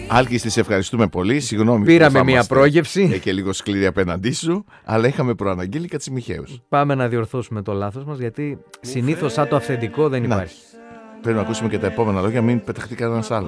Άλκη, σε ευχαριστούμε πολύ. Συγγνώμη. Πήραμε μια πρόγευση. Και λίγο σκληρή απέναντί σου, αλλά είχαμε προαναγγείλει Κατσιμιχαίους. Πάμε να διορθώσουμε το λάθος μας, γιατί συνήθως σαν το αυθεντικό δεν υπάρχει. Πρέπει να ακούσουμε και τα επόμενα λόγια, μην πεταχτεί κανένας άλλος.